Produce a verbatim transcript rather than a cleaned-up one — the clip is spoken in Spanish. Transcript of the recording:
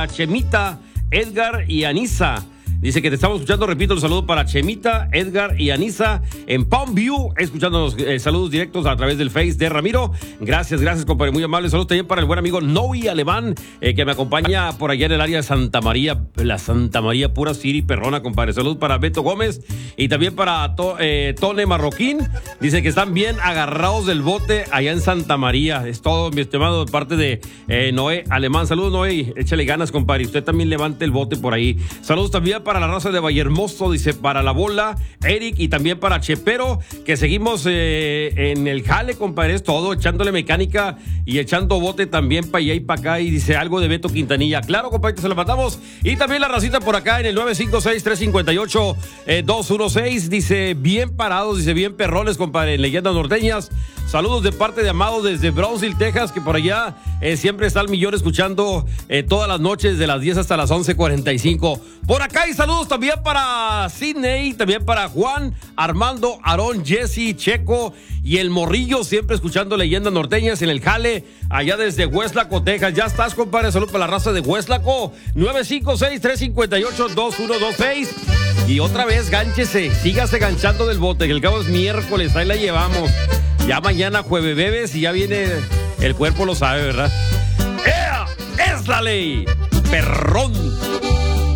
para Chemita, Edgar y Anisa. Dice que te estamos escuchando, repito, el saludo para Chemita, Edgar y Anisa en Palm View, escuchándonos eh, saludos directos a través del Face de Ramiro. Gracias, gracias, compadre, muy amable. Saludos también para el buen amigo Noy Alemán, eh, que me acompaña por allá en el área de Santa María, la Santa María pura Siri perrona, compadre. Saludos para Beto Gómez y también para to, eh, Tone Marroquín. Dice que están bien agarrados del bote allá en Santa María. Es todo, mi estimado, de parte de eh, Noé Alemán. Saludos, Noé, échale ganas, compadre. Usted también levante el bote por ahí. Saludos también para Para la raza de Vallehermoso, dice, para la bola, Eric, y también para Chepero, que seguimos eh, en el jale, compadre, es todo, echándole mecánica y echando bote también para allá y para acá, y dice algo de Beto Quintanilla. Claro, compadre, se lo matamos. Y también la racita por acá en el nueve cinco seis, tres cinco ocho, dos uno seis, dice, bien parados, dice, bien perrones, compadre, en Leyendas Norteñas. Saludos de parte de Amado desde Brownsville, Texas, que por allá eh, siempre está el millón escuchando eh, todas las noches de las diez hasta las once cuarenta y cinco. Por acá hay saludos también para Sidney, también para Juan, Armando, Aarón, Jesse, Checo y el Morrillo, siempre escuchando Leyendas Norteñas en el jale, allá desde Hueslaco, Texas. Ya estás, compadre, salud para la raza de Hueslaco, nueve cinco seis, tres cinco ocho, dos uno dos seis. Y otra vez, gánchese, sígase ganchando del bote, que el cabo es miércoles, ahí la llevamos. Ya mañana jueves bebes y ya viene, el cuerpo lo sabe, ¿verdad? ¡Ea! ¡Es la ley! ¡Perrón!